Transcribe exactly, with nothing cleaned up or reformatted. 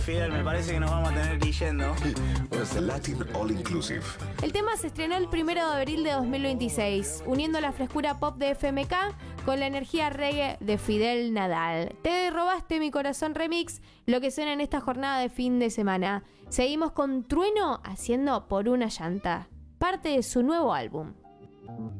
Fidel, me parece que nos vamos a tener que ir yendo. The Latin All Inclusive. El tema se estrenó el primero de abril de dos mil veintiséis, uniendo la frescura pop de F M K con la energía reggae de Fidel Nadal. Te robaste mi corazón remix, lo que suena en esta jornada de fin de semana. Seguimos con Trueno haciendo Por una llanta, parte de su nuevo álbum.